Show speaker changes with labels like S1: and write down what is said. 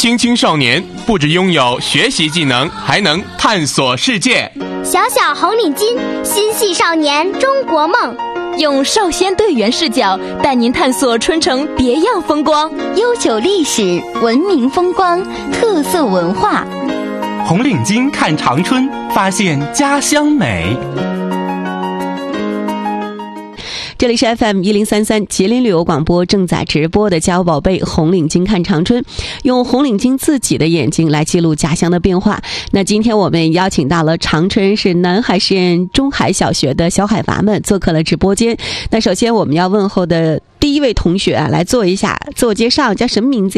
S1: 青青少年不只拥有学习技能，还能探索世界。
S2: 小小红领巾，心系少年中国梦。
S3: 用少先队员视角带您探索春城别样风光，
S4: 悠久历史、文明风光、特色文化。
S5: 红领巾看长春，发现家乡美。
S6: 这里是 FM1033 吉林旅游广播正在直播的家有宝贝红领巾看长春，用红领巾自己的眼睛来记录家乡的变化。那今天我们邀请到了长春市南海实验中海小学的小海娃们做客了直播间。那首先我们要问候的第一位同学来做一下自我介绍，叫什么名字？